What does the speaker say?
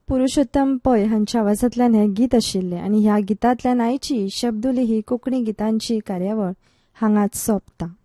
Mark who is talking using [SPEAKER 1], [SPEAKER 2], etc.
[SPEAKER 1] पुरुषोत्तम पै हांच्या आवाजांतल्यान हें गीत आशिल्लें आनी ह्या गितांतल्यान आयची शब्दुली ही कोंकणी गितांची कार्यावळ हांगाच सोंपता.